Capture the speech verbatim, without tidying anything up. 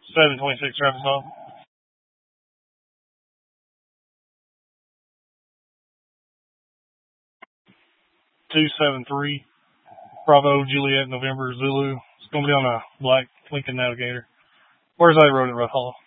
seven twenty-six traffic stop. two seven three Bravo Juliet November Zulu. It's going to be on a black Lincoln Navigator. Where's that road at Rough Hollow?